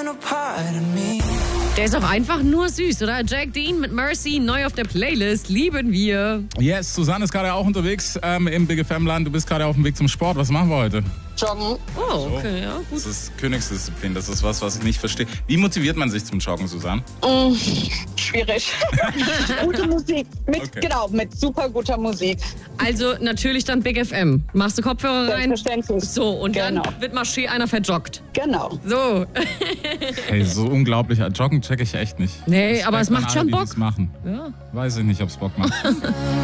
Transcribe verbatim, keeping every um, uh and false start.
Der ist auch einfach nur süß, oder? Jack Dean mit Mercy, neu auf der Playlist. Lieben wir. Yes, Susanne ist gerade auch unterwegs ähm, im Big F M-Land. Du bist gerade auf dem Weg zum Sport. Was machen wir heute? Joggen. Oh, okay, ja, gut. Das ist Königsdisziplin. Das ist was, was ich nicht verstehe. Wie motiviert man sich zum Joggen, Susanne? Mm, schwierig. Gute Musik. Mit, Okay. Genau, mit super guter Musik. Also natürlich dann Big F M. Machst du Kopfhörer rein? Selbstverständlich. So, und Genau. dann wird mal schön einer verjoggt. Genau. So. Hey, so unglaublich. Joggen check ich echt nicht. Nee, Respekt aber es an macht alle, schon die Bock. das machen. Ja. Weiß ich nicht, ob es Bock macht.